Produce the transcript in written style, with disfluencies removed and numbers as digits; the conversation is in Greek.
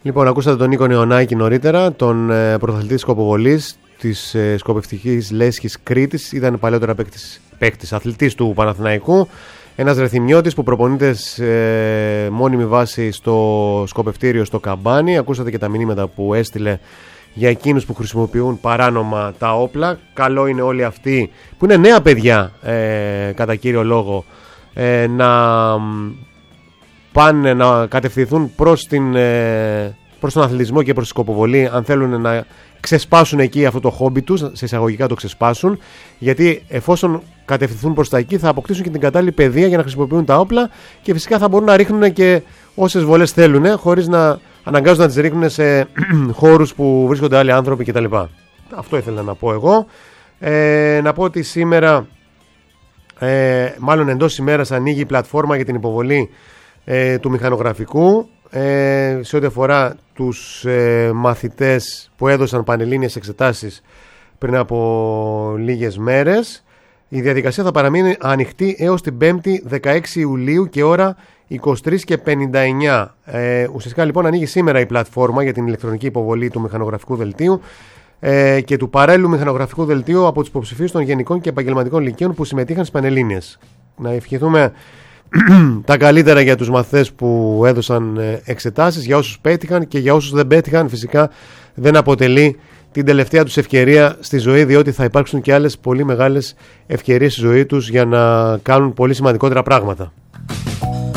Λοιπόν, ακούσατε τον Νίκο Νεωνάκη νωρίτερα, τον πρωταθλητή σκοποβολής της σκοπευτικής Λέσχης Κρήτης. Ήταν παλαιότερα παίκτης, αθλητής του Παναθηναϊκού. Ένας ρεθυμιώτης που προπονείται σε μόνιμη βάση στο σκοπευτήριο στο Καμπάνι. Ακούσατε και τα μηνύματα που έστειλε για εκείνους που χρησιμοποιούν παράνομα τα όπλα. Καλό είναι όλοι αυτοί που είναι νέα παιδιά κατά κύριο λόγο να πάνε να κατευθυνθούν προς τον αθλητισμό και προς τη σκοποβολή, αν θέλουν να ξεσπάσουν εκεί αυτό το χόμπι τους, σε εισαγωγικά το ξεσπάσουν, γιατί εφόσον κατευθυνθούν προς τα εκεί θα αποκτήσουν και την κατάλληλη παιδεία για να χρησιμοποιούν τα όπλα και φυσικά θα μπορούν να ρίχνουν και όσες βολές θέλουν, χωρίς να αναγκάζονται να τις ρίχνουν σε χώρους που βρίσκονται άλλοι άνθρωποι κτλ. Αυτό ήθελα να πω εγώ. Να πω ότι σήμερα, μάλλον εντός ημέρας, ανοίγει η πλατφόρμα για την υποβολή του μηχανογραφικού σε ό,τι αφορά τους μαθητές που έδωσαν πανελλήνιες εξετάσεις πριν από λίγες μέρες. Η διαδικασία θα παραμείνει ανοιχτή έως την 5η 16 Ιουλίου και ώρα 23:59. Ουσιαστικά λοιπόν ανοίγει σήμερα η πλατφόρμα για την ηλεκτρονική υποβολή του μηχανογραφικού δελτίου και του παράλληλου μηχανογραφικού δελτίου από τους υποψηφίους των γενικών και επαγγελματικών λυκείων που συμμετείχαν στις πανελλήνιες. Να ευχηθούμε τα καλύτερα για τους μαθητές που έδωσαν εξετάσεις, για όσους πέτυχαν και για όσους δεν πέτυχαν. Φυσικά δεν αποτελεί την τελευταία τους ευκαιρία στη ζωή, διότι θα υπάρξουν και άλλες πολύ μεγάλες ευκαιρίες στη ζωή τους για να κάνουν πολύ σημαντικότερα πράγματα.